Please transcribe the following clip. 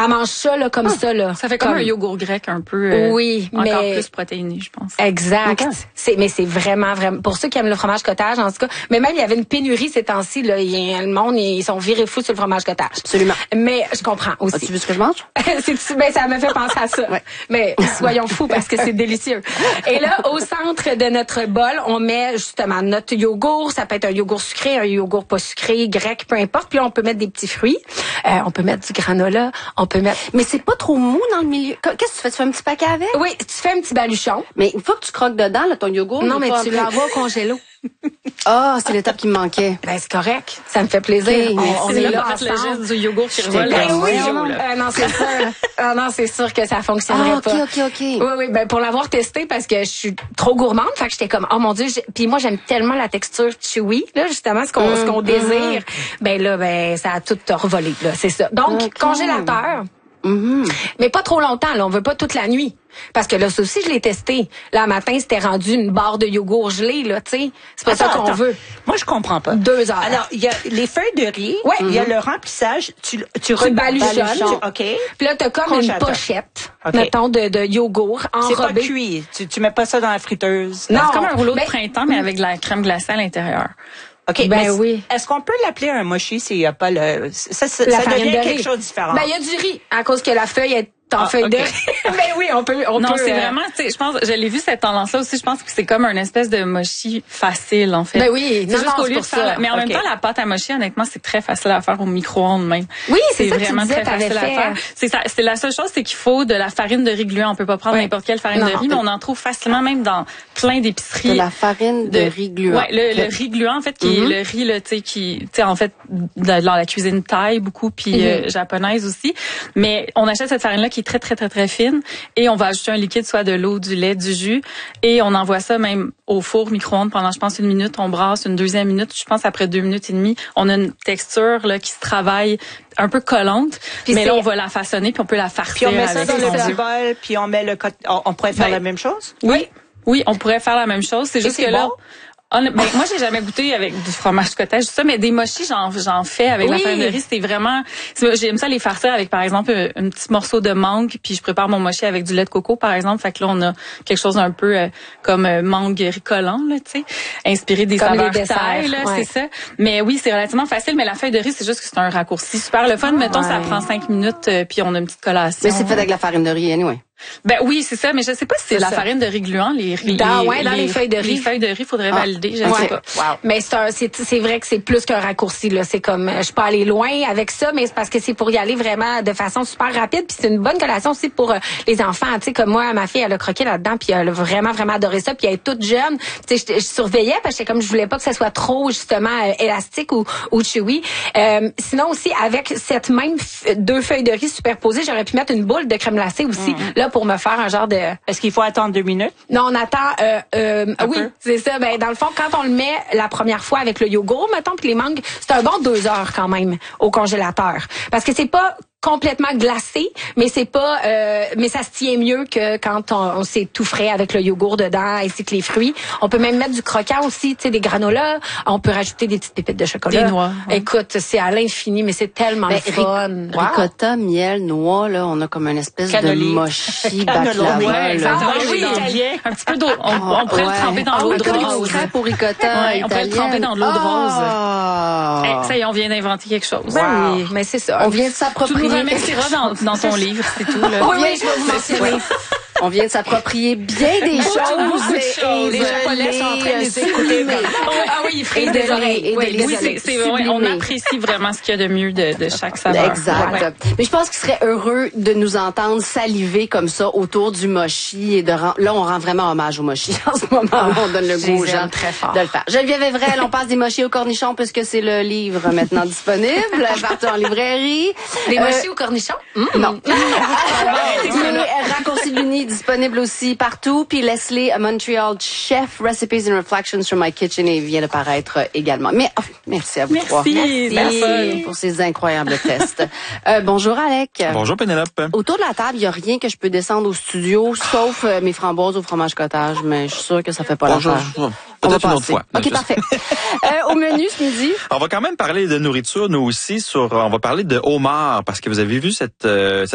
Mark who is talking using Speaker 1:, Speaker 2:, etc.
Speaker 1: Elle mange ça, là, comme ça, là.
Speaker 2: Ça fait comme un yogourt grec un peu.
Speaker 1: Oui,
Speaker 2: encore
Speaker 1: mais
Speaker 2: plus protéiné, je pense.
Speaker 1: Exact. Mais c'est vraiment, pour ceux qui aiment le fromage cottage, en tout cas. Mais même, il y avait une pénurie ces temps-ci, là. Le monde, ils sont virés fous sur le fromage cottage.
Speaker 3: Absolument.
Speaker 1: Mais je comprends aussi.
Speaker 3: As-tu vu ce que je mange?
Speaker 1: Ça me fait penser à ça.
Speaker 3: Ouais.
Speaker 1: Mais soyons fous parce que c'est délicieux. Et là, au centre de notre bol, on met justement notre yogourt. Ça peut être un yogourt sucré, un yogourt pas sucré, grec, peu importe. Puis là, on peut mettre des petits fruits. On peut mettre du granola. On peut mettre...
Speaker 3: Mais c'est pas trop mou dans le milieu. Qu'est-ce que tu fais? Tu fais un petit paquet avec?
Speaker 1: Oui, tu fais un petit baluchon.
Speaker 3: Mais une fois que tu croques dedans, là, ton yogourt...
Speaker 1: Non, mais tu l'envoies au congélo.
Speaker 3: Ah, c'est l'étape qui me manquait.
Speaker 1: Ben, c'est correct. Ça me fait plaisir.
Speaker 3: Okay,
Speaker 1: on est là
Speaker 2: ensemble. Le geste du yogourt qui revole.
Speaker 1: Ben oui, non, c'est sûr. Non, c'est sûr que ça fonctionnerait pas.
Speaker 3: OK.
Speaker 1: Oui, ben, pour l'avoir testé, parce que je suis trop gourmande, fait que j'étais comme, oh mon Dieu, puis moi, j'aime tellement la texture chewy, là, justement, ce qu'on désire. Ben là, ben, ça a tout revolé, là, c'est ça. Donc, congélateur. Mais pas trop longtemps, là. On veut pas toute la nuit. Parce que là, ça aussi, je l'ai testé. Là, matin, c'était rendu une barre de yogourt gelé, là, tu sais. C'est pas ça qu'on veut.
Speaker 4: Moi, je comprends pas.
Speaker 1: 2 heures.
Speaker 4: Alors, il y a les feuilles de riz.
Speaker 1: Ouais.
Speaker 4: Il y a le remplissage. Tu
Speaker 1: baluchonnes.
Speaker 4: OK.
Speaker 1: Puis là, t'as comme une pochette,
Speaker 4: OK.
Speaker 1: mettons, de yogourt
Speaker 4: C'est pas
Speaker 1: enrobé.
Speaker 4: cuit. Tu mets pas ça dans la friteuse.
Speaker 1: Non.
Speaker 2: C'est comme un rouleau de printemps, mais avec de la crème glacée à l'intérieur.
Speaker 4: OK.
Speaker 1: Ben
Speaker 4: mais
Speaker 1: oui.
Speaker 4: Est-ce qu'on peut l'appeler un mochi s'il y a pas le... Ça
Speaker 1: La farine
Speaker 4: devient
Speaker 1: de
Speaker 4: quelque
Speaker 1: riz.
Speaker 4: chose de différent.
Speaker 1: Ben, il y a du riz, à cause que la feuille est en feuille de riz. Ben oui, on peut.
Speaker 2: Non, c'est vraiment, tu sais, je pense, je l'ai vu cette tendance-là aussi, je pense que c'est comme un espèce de mochi facile, en fait.
Speaker 1: Ben oui,
Speaker 2: c'est juste qu'au lieu de faire, mais en même temps, la pâte à mochi, honnêtement, c'est très facile à faire au micro-ondes même.
Speaker 1: Oui, c'est ça
Speaker 2: vraiment
Speaker 1: que tu disais,
Speaker 2: très facile à faire. C'est la seule chose, c'est qu'il faut de la farine de riz gluant. On peut pas prendre n'importe quelle farine de riz, mais on en trouve facilement même dans plein d'épiceries.
Speaker 3: De la farine de riz gluant.
Speaker 2: Ouais, le riz gluant, en fait, qui est le riz, là, tu sais, en fait, dans la cuisine thaï, beaucoup, puis japonaise aussi. Mais on achète cette farine-là qui est très, très, très, très fine. Et on va ajouter un liquide, soit de l'eau, du lait, du jus. Et on envoie ça même au four micro-ondes pendant, je pense, 1 minute. On brasse une 2e minute. Je pense, après 2 minutes et demie, on a une texture là qui se travaille un peu collante. Puis mais là, on va la façonner, puis on peut la farcir.
Speaker 4: Puis on met ça
Speaker 2: avec
Speaker 4: dans le petit bol, puis on met on pourrait faire la même chose?
Speaker 2: Oui, on pourrait faire la même chose. C'est juste que là... Ben, moi, j'ai jamais goûté avec du fromage cottage, tout ça, mais des mochis, j'en fais avec la farine de riz. C'est vraiment, j'aime ça les farcir avec, par exemple, un petit morceau de mangue, puis je prépare mon mochi avec du lait de coco, par exemple. Fait que là, on a quelque chose un peu comme mangue ricolant, là, tu sais, inspiré des saveurs thaï, là, c'est ça. Mais oui, c'est relativement facile, mais la feuille de riz, c'est juste que c'est un raccourci super le fun. Mettons, ça prend 5 minutes, puis on a une petite collation.
Speaker 3: Mais c'est fait avec la farine de riz, anyway.
Speaker 2: Ben oui, c'est ça, mais je sais pas si c'est la farine de riz gluant, dans les feuilles de riz. Les feuilles de riz, faudrait valider, je sais pas.
Speaker 1: Wow. Mais c'est vrai que c'est plus qu'un raccourci, là. C'est comme, je suis pas allée loin avec ça, mais c'est parce que c'est pour y aller vraiment de façon super rapide, puis c'est une bonne collation aussi pour les enfants, tu sais, comme moi, ma fille, elle a croqué là-dedans, puis elle a vraiment, vraiment adoré ça, puis elle est toute jeune. Tu sais, je surveillais parce que comme je voulais pas que ça soit trop, justement, élastique ou chewy. Sinon aussi, avec cette même 2 feuilles de riz superposées, j'aurais pu mettre une boule de crème glacée aussi, là, pour me faire un genre de...
Speaker 4: Est-ce qu'il faut attendre 2 minutes?
Speaker 1: Non, on attend... oui, c'est ça. Ben, dans le fond, quand on le met la première fois avec le yogourt, mettons, puis les mangues, c'est un bon 2 heures quand même au congélateur. Parce que c'est pas complètement glacé, mais c'est pas mais ça se tient mieux que quand on s'est tout frais avec le yogourt dedans ainsi que les fruits. On peut même mettre du croquant aussi, tu sais, des granolas, on peut rajouter des petites pépites de chocolat.
Speaker 2: Des noix. Ouais.
Speaker 1: Écoute, c'est à l'infini, mais c'est tellement fun.
Speaker 3: Ricotta, miel, noix, là, on a comme une espèce de mochi baklava.
Speaker 2: Un petit peu d'eau. On pourrait le tremper dans l'eau de rose.
Speaker 3: Pour ricotta
Speaker 2: on pourrait le tremper dans de l'eau de rose. Ça y est, on vient d'inventer quelque chose.
Speaker 1: Ben oui, mais c'est ça.
Speaker 3: On vient de s'approprier.
Speaker 2: Tu nous remercieras dans ton livre, c'est tout. Là.
Speaker 1: Oui, je vais vous mentionner.
Speaker 3: On vient de s'approprier bien des choses.
Speaker 1: Les Japonais sont en train de s'écouter. Ah oui, ils des oreilles.
Speaker 2: Oui, on apprécie vraiment ce qu'il y a de mieux de chaque saveur.
Speaker 3: Exact. Ouais. Mais je pense qu'il serait heureux de nous entendre saliver comme ça autour du mochi. Et là, on rend vraiment hommage au mochi en ce moment. On donne le goût aux gens de le faire. Geneviève Evrel, on passe des mochis aux cornichons puisque c'est le livre maintenant disponible. Partout en librairie.
Speaker 1: Des mochis aux cornichons?
Speaker 3: Non. Raccourci de l'Uni disponible aussi partout. Puis Leslie, a Montreal Chef, Recipes and Reflections from My Kitchen, et vient de paraître également. Mais merci à vous trois.
Speaker 2: Merci
Speaker 3: pour ces incroyables tests. Bonjour Alec.
Speaker 5: Bonjour Pénélope.
Speaker 3: Autour de la table, il n'y a rien que je peux descendre au studio, sauf mes framboises au fromage cottage, mais je suis sûre que ça fait pas l'affaire.
Speaker 5: Peut-être une autre fois.
Speaker 3: OK, parfait. Au menu ce midi.
Speaker 5: On va quand même parler de nourriture, nous aussi, on va parler de homard, parce que vous avez vu cette